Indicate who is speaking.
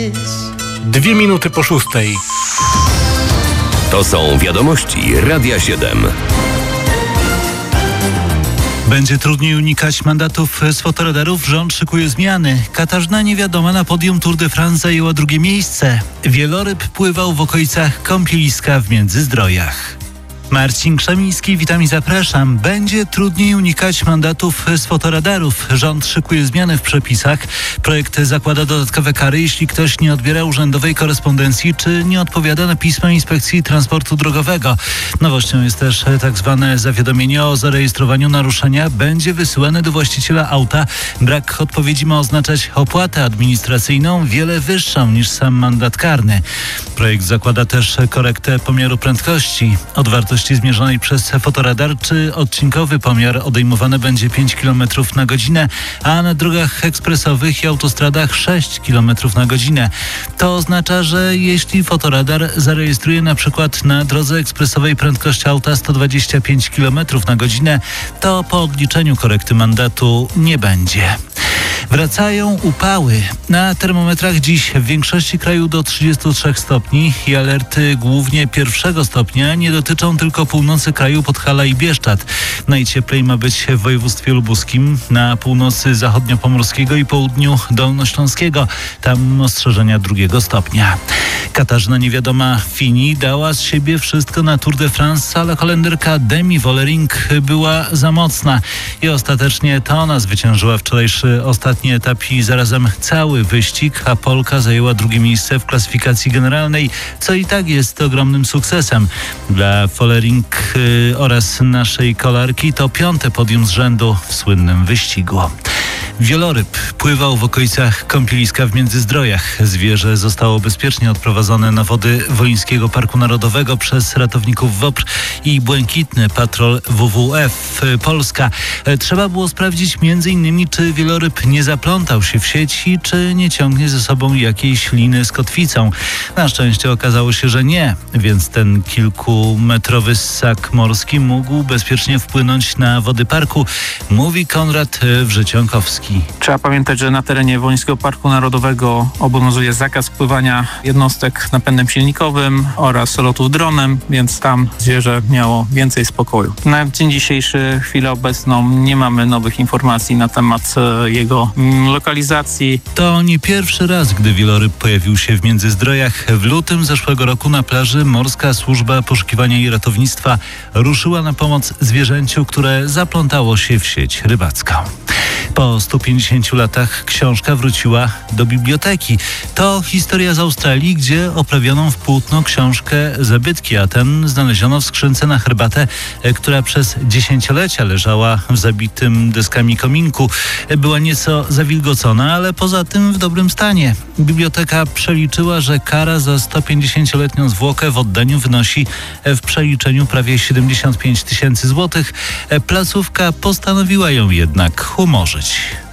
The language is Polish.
Speaker 1: 2 minuty po 6:00.
Speaker 2: To są wiadomości Radia 7.
Speaker 3: Będzie trudniej unikać mandatów z fotoradarów. Rząd szykuje zmiany. Katarzyna Niewiadoma na podium Tour de France zajęła 2. miejsce. Wieloryb pływał w okolicach kąpieliska w Międzyzdrojach. Marcin Krzemiński, witam i zapraszam. Będzie trudniej unikać mandatów z fotoradarów. Rząd szykuje zmiany w przepisach. Projekt zakłada dodatkowe kary, jeśli ktoś nie odbiera urzędowej korespondencji czy nie odpowiada na pisma Inspekcji Transportu Drogowego. Nowością jest też tak zwane zawiadomienie o zarejestrowaniu naruszenia. Będzie wysyłane do właściciela auta. Brak odpowiedzi ma oznaczać opłatę administracyjną wiele wyższą niż sam mandat karny. Projekt zakłada też korektę pomiaru prędkości. Od wartości zmierzonej przez fotoradar czy odcinkowy pomiar odejmowany będzie 5 km na godzinę, a na drogach ekspresowych i autostradach 6 km na godzinę. To oznacza, że jeśli fotoradar zarejestruje na przykład na drodze ekspresowej prędkość auta 125 km na godzinę, to po odliczeniu korekty mandatu nie będzie. Wracają upały. Na termometrach dziś w większości kraju do 33 stopni i alerty głównie 1 stopnia nie dotyczą tylko północy kraju, Podhala i Bieszczad. Najcieplej ma być w województwie lubuskim, na północy zachodniopomorskiego i południu dolnośląskiego. Tam ostrzeżenia 2 stopnia. Katarzyna Niewiadoma Fini dała z siebie wszystko na Tour de France, ale holenderka Demi Vollering była za mocna i ostatecznie to ona zwyciężyła wczorajszy ostatni etap i zarazem cały wyścig, a Polka zajęła 2. miejsce w klasyfikacji generalnej, co i tak jest ogromnym sukcesem. Dla Vollering oraz naszej kolarki to 5. podium z rzędu w słynnym wyścigu. Wieloryb pływał w okolicach kąpieliska w Międzyzdrojach. Zwierzę zostało bezpiecznie odprowadzone na wody Wołyńskiego Parku Narodowego przez ratowników WOPR i Błękitny Patrol WWF Polska. Trzeba było sprawdzić m.in. czy wieloryb nie zaplątał się w sieci, czy nie ciągnie ze sobą jakiejś liny z kotwicą. Na szczęście okazało się, że nie, więc ten kilkumetrowy ssak morski mógł bezpiecznie wpłynąć na wody parku, mówi Konrad Wrzecionkowski.
Speaker 4: Trzeba pamiętać, że na terenie Wołyńskiego Parku Narodowego obowiązuje zakaz pływania jednostek napędem silnikowym oraz lotów dronem, więc tam zwierzę miało więcej spokoju. Na dzień dzisiejszy, chwilę obecną, nie mamy nowych informacji na temat jego lokalizacji.
Speaker 3: To nie pierwszy raz, gdy wieloryb pojawił się w Międzyzdrojach. W lutym zeszłego roku na plaży Morska Służba Poszukiwania i Ratownictwa ruszyła na pomoc zwierzęciu, które zaplątało się w sieć rybacką. Po 150 latach książka wróciła do biblioteki. To historia z Australii, gdzie oprawioną w płótno książkę Zabytki Aten znaleziono w skrzynce na herbatę, która przez dziesięciolecia leżała w zabitym deskami kominku. Była nieco zawilgocona, ale poza tym w dobrym stanie. Biblioteka przeliczyła, że kara za 150-letnią zwłokę w oddaniu wynosi w przeliczeniu prawie 75 000 złotych. Placówka postanowiła ją jednak umorzyć.